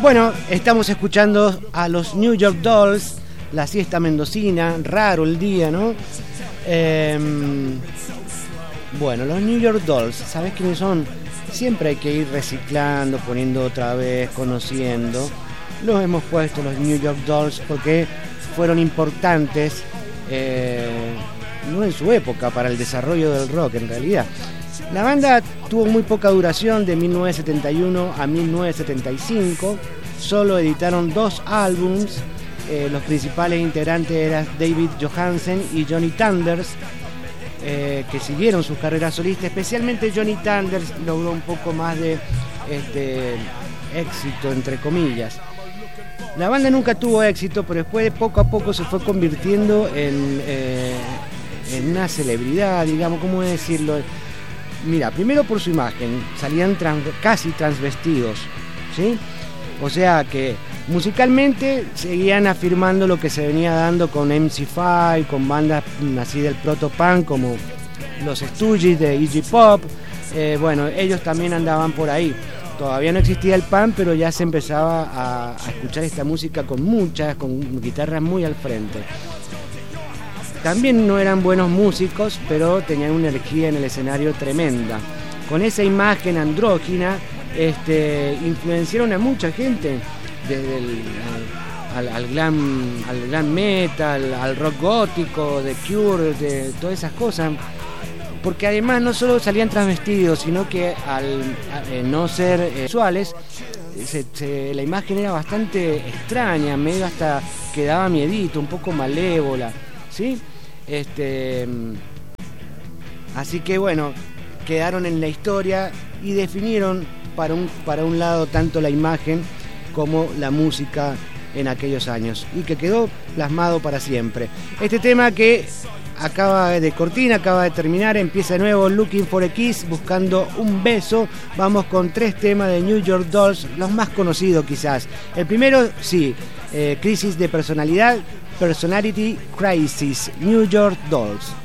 Bueno, estamos escuchando a los New York Dolls, la siesta mendocina, raro el día, ¿no? Bueno, los New York Dolls, ¿sabes quiénes son? Siempre hay que ir reciclando, poniendo otra vez, conociendo. Los hemos puesto los New York Dolls porque fueron importantes, no en su época, para el desarrollo del rock en realidad. La banda tuvo muy poca duración, de 1971 a 1975. Solo editaron 2 álbums. Los principales integrantes eran David Johansen y Johnny Thunders, que siguieron sus carreras solistas. Especialmente Johnny Thunders logró un poco más de éxito, entre comillas. La banda nunca tuvo éxito, pero después poco a poco se fue convirtiendo en una celebridad, digamos, ¿cómo decirlo? Mira, primero por su imagen, salían casi transvestidos, ¿sí? O sea que musicalmente seguían afirmando lo que se venía dando con MC5, con bandas así del proto-punk como los Stooges de Iggy Pop. Bueno, ellos también andaban por ahí. Todavía no existía el punk, pero ya se empezaba a escuchar esta música con guitarras muy al frente. También no eran buenos músicos, pero tenían una energía en el escenario tremenda. Con esa imagen andrógina, influenciaron a mucha gente, desde al glam metal, al rock gótico, de Cure, de todas esas cosas. Porque además no solo salían transvestidos, sino que al no ser visuales, la imagen era bastante extraña, medio hasta que daba miedito, un poco malévola, ¿sí? Así que bueno, quedaron en la historia y definieron para un lado tanto la imagen como la música en aquellos años, y que quedó plasmado para siempre. Este tema que acaba de terminar, empieza de nuevo, Looking for a Kiss, buscando un beso. Vamos con 3 temas de New York Dolls, los más conocidos quizás. El primero, sí, Crisis de Personalidad, Personality Crisis, New York Dolls.